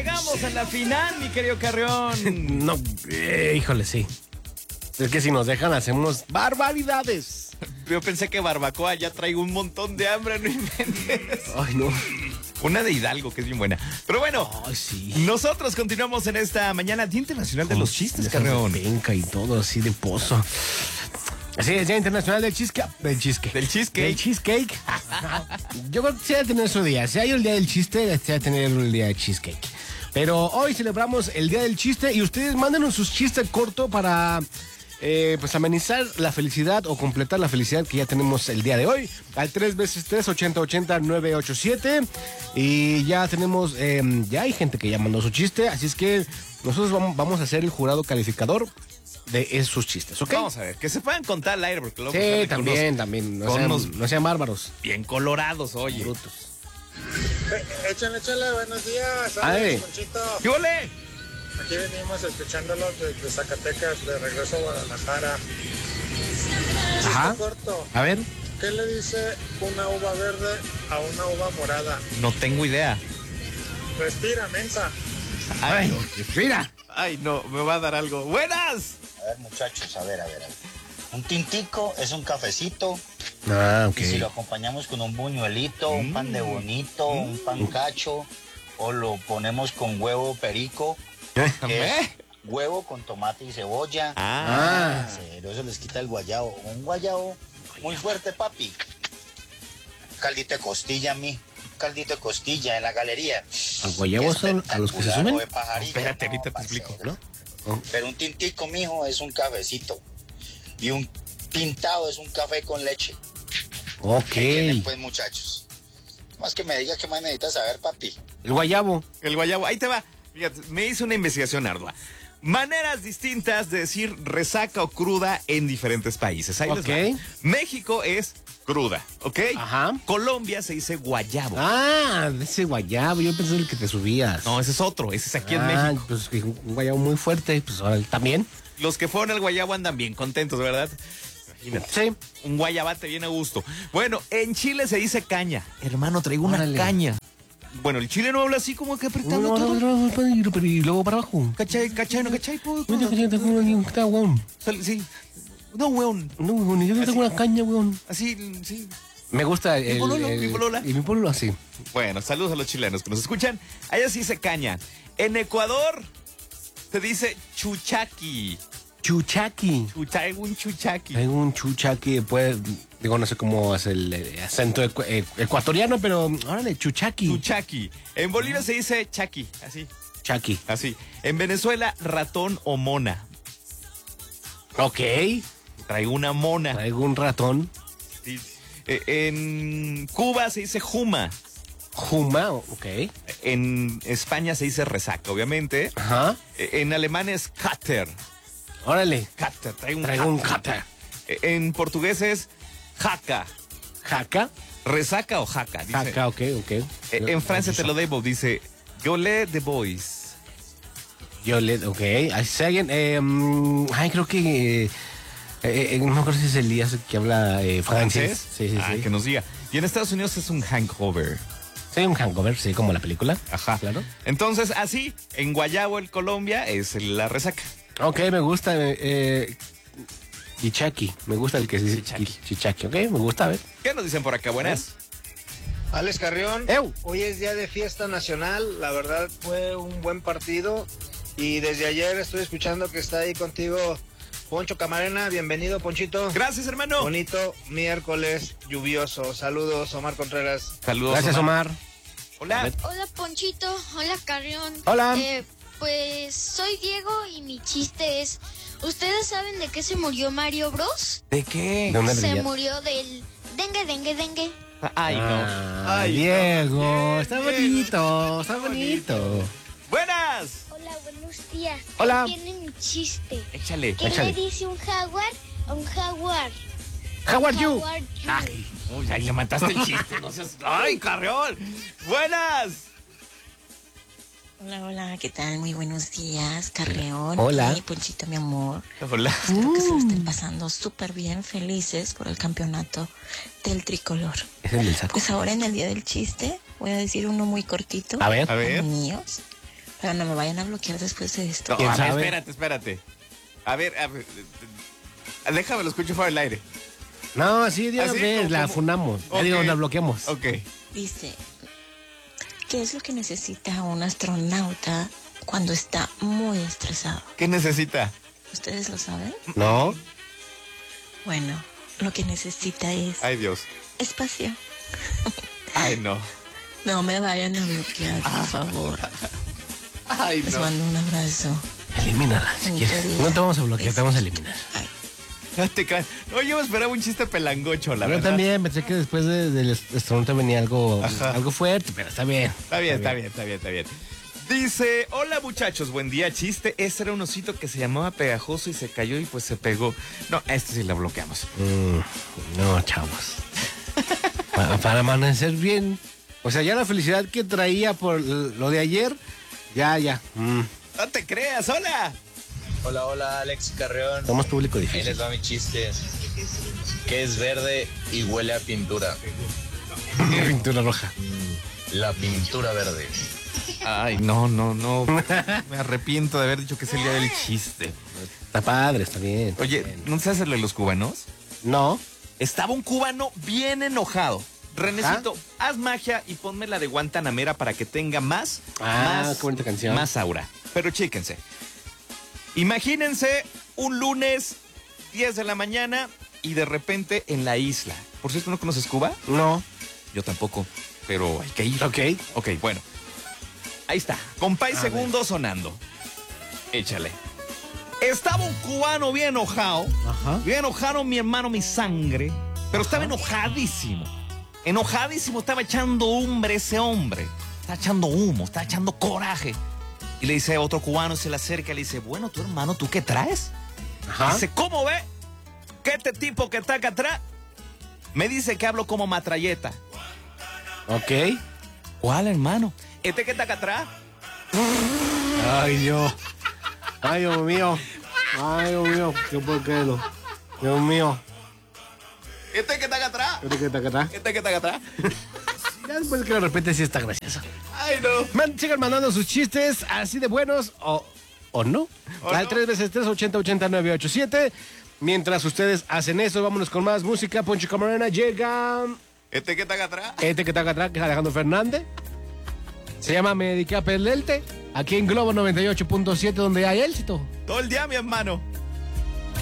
llegamos a la final, mi querido Carrión. No, híjole, sí. Es que si nos dejan hacemos barbaridades. Yo pensé que barbacoa, ya traigo un montón de hambre, no inventes. Ay, no. Una de Hidalgo, que es bien buena. Pero bueno, Ay, sí. nosotros continuamos en esta mañana, Día Internacional de los Chistes, Carrión. Penca y todo así de pozo. Así es, Día Internacional del Cheesecake. Del cheesecake. Del cheesecake. Del cheesecake. Yo creo que se debe tener su día. Si hay el día del chiste, se debe tener el día del cheesecake. Pero hoy celebramos el día del chiste y ustedes mándenos sus chistes cortos para pues amenizar la felicidad o completar la felicidad que ya tenemos el día de hoy. Al 3x3 8080 987. Y ya tenemos, ya hay gente que ya mandó su chiste, así es que nosotros vamos a ser el jurado calificador de esos chistes, ¿ok? Vamos a ver, que se puedan contar al aire, porque luego Sí, salen también. No con sean bárbaros. bien colorados, oye. Brutos. Échale, buenos días. Ay. Ponchito. ¿Qué ole? Aquí venimos escuchándolos desde Zacatecas, de regreso a Guadalajara. Ajá. Chiste corto. A ver. ¿Qué le dice una uva verde a una uva morada? No tengo idea. Respira, mensa. Ay, Mira. ay, no, me va a dar algo. ¡Buenas! A ver, muchachos, a ver. Un tintico es un cafecito. Ah, ok. Y si lo acompañamos con un buñuelito, un pan de bonito, un pan cacho, o lo ponemos con huevo perico, que es huevo con tomate y cebolla. Ah. Pero eso les quita el guayabo. Un guayabo muy fuerte, papi. Caldito de costilla, caldito de costilla en la galería. ¿Los guayabos son a los que se Espectacular, suben? o de pajarito. Espérate, ahorita te parcero. explico. ¿No? Pero un tintico, mijo, es un cafecito. Y un pintado es un café con leche. Ok. Pues, muchachos. Más que me diga qué más necesitas saber, papi. El guayabo. El guayabo, ahí te va. Fíjate, me hice una investigación ardua. Maneras distintas de decir resaca o cruda en diferentes países. Ahí les va. Ok. México es cruda, ¿ok? Ajá. Colombia se dice guayabo. Ah, de ese guayabo. Yo pensé el que te subías. No, ese es otro, ese es aquí en México. Pues un guayabo muy fuerte. Pues ahora también. Los que fueron al guayabo andan bien contentos, ¿verdad? Imagínate. Sí. Un guayabate bien a gusto. Bueno, en Chile se dice caña. Hermano, traigo una Órale. caña. Bueno, el chileno habla así como que apretando todo. Y luego para abajo. ¿Cachai? ¿No cachai? Sí. No, weón. No, yo no tengo una caña, weón. Así, sí. Me gusta Mi pololo, mi polola. Y mi pololo así. Bueno, saludos a los chilenos que nos escuchan. Allá sí se caña. En Ecuador se dice chuchaqui. Chuchaqui. Traigo un chuchaqui. Hay un chuchaqui, pues, digo, no sé cómo es el acento ecuatoriano, pero órale, chuchaqui. Chuchaqui. En Bolivia se dice chaqui, así, Chaqui. así. En Venezuela, ratón o mona. Ok. Traigo una mona. Traigo un ratón. Sí. En Cuba se dice juma. Juma, ok. En España se dice resaca, obviamente. Ajá. En alemán es Kater. Órale. Kater, Traigo un cata. En portugués es jaca. Jaca. ¿Resaca o jaca? Dice. Jaca, ok. En Francia te lo debo, dice Gueule de Bois. Yo le, ok. ¿Hay alguien? Ay, creo que... no me acuerdo si es Elías que habla francés. Sí. Que nos diga. Y en Estados Unidos es un hangover. Sí, un hangover, sí, como la película. Ajá. Claro. Entonces, así, en Guayabo, en Colombia, es la resaca. Ok, me gusta. Chichaqui. Me gusta el que se dice chichaqui. Ok, me gusta, a ver. ¿Qué nos dicen por acá? Buenas. Alex Carrión, ¡Ew! hoy es día de fiesta nacional. La verdad fue un buen partido. Y desde ayer estoy escuchando que está ahí contigo Poncho Camarena. Bienvenido, Ponchito. Gracias, hermano. Bonito miércoles lluvioso. Saludos, Omar Contreras. Saludos. Gracias, Omar. Hola. Hola Ponchito, hola Carrión. Hola. Pues soy Diego y mi chiste es, ¿ustedes saben de qué se murió Mario Bros? ¿De qué? ¿De una Se ardilla? murió del dengue. Ay, no. Ah, Ay, Diego, no. está Diego, bonito, está bonito. Buenas. Hola, buenos días. Hola. Tiene mi chiste. Échale. ¿Qué Échale. le dice un jaguar a un jaguar? How are you? Jaguar, Ay, uy, ahí le mataste el chiste. No seas... Ay, Carrión. Buenas. Hola, ¿qué tal? Muy buenos días, Carreón. Hola. Y Ponchito, mi amor. Hola. Espero que se lo estén pasando súper bien, felices por el campeonato del tricolor. Es el del saco. Pues ahora en el día del chiste voy a decir uno muy cortito. A ver. A ver. Niños. Pero no me vayan a bloquear después de esto. No, ¿Quién a ver, sabe? espérate. A ver, déjame lo escucho fuera del aire. No, sí, de una ¿Así? vez, la ¿Cómo? funamos. Ya Ok. digo, la bloqueamos. Ok. Dice, ¿qué es lo que necesita un astronauta cuando está muy estresado? ¿Qué necesita? ¿Ustedes lo saben? ¿No? Bueno, lo que necesita es Ay, Dios. espacio. Ay, no. No me vayan a bloquear, por favor. Ay, Les no. mando un abrazo. Elimínala, si Bonito quieres. día. No te vamos a bloquear, te vamos a eliminar. Ay. No te creas. No, yo esperaba un chiste pelangocho, la Yo verdad. también pensé que después del astronauta venía algo Ajá. fuerte, pero está bien. Está bien. Dice, hola muchachos, buen día, chiste. Ese era un osito que se llamaba Pegajoso y se cayó y pues se pegó. No, este sí lo bloqueamos. No, chavos. Para amanecer bien. O sea, ya la felicidad que traía por lo de ayer, ya. No te creas, hola. Hola, Alex Carreón. Somos público Ahí difícil. les va mi chiste. Que es verde y huele a pintura. Pintura roja. La pintura verde. Ay, no. Me arrepiento de haber dicho que es el día del chiste. Está padre, está bien. Oye, ¿no sabes lo de los cubanos? No. Estaba un cubano bien enojado. Renecito, haz magia y ponme la de Guantanamera para que tenga más Qué bonita canción. más aura. Pero chéquense. Imagínense un lunes 10 de la mañana y de repente en la isla. Por cierto, ¿no conoces Cuba? No. Yo tampoco, pero hay que ir. Ok. Ok, bueno. Ahí está. Compay segundo sonando. Échale. Estaba un cubano bien enojado. Ajá. Bien enojado, mi hermano, mi sangre. Pero estaba enojadísimo. Enojadísimo, estaba echando humbre ese hombre. Está echando humo, está echando coraje. Y le dice a otro cubano, se le acerca y le dice, bueno, tu hermano, ¿tú qué traes? Ajá. Dice, ¿cómo ve? Que este tipo que está acá atrás me dice que hablo como matralleta. Ok. ¿Cuál, hermano? Este que está acá atrás. Ay, Dios. Ay, Dios mío. Qué porquero. Dios mío. Este que está acá atrás. ¿Qué te acá? Este que está acá atrás. Ya después que lo repite, sí está gracioso. Ay, no. Sigan mandando sus chistes así de buenos o no. Al 3 veces 3, 80 80 987. Mientras ustedes hacen eso, vámonos con más música. Poncho Camarena llega. Este que está acá atrás. Este que está acá atrás, que es Alejandro Fernández. Se llama Me dediqué a perlerte. Aquí en Globo 98.7, donde hay éxito. Todo el día, mi hermano.